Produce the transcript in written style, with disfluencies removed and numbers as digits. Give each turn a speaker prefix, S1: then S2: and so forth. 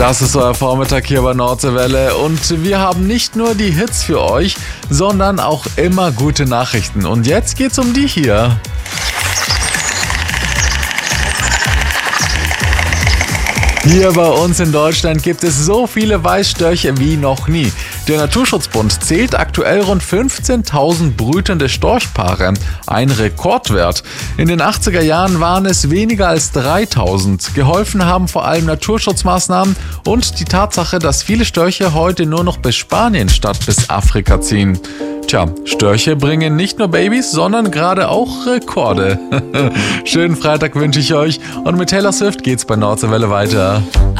S1: Das ist euer Vormittag hier bei Nordseewelle und wir haben nicht nur die Hits für euch, sondern auch immer gute Nachrichten. Und jetzt geht's um die hier. Hier bei uns in Deutschland gibt es so viele Weißstörche wie noch nie. Der Naturschutzbund zählt aktuell rund 15.000 brütende Storchpaare. Ein Rekordwert. In den 80er Jahren waren es weniger als 3.000. Geholfen haben vor allem Naturschutzmaßnahmen und die Tatsache, dass viele Störche heute nur noch bis Spanien statt bis Afrika ziehen. Tja, Störche bringen nicht nur Babys, sondern gerade auch Rekorde. Schönen Freitag wünsche ich euch und mit Taylor Swift geht's bei Nordseewelle weiter.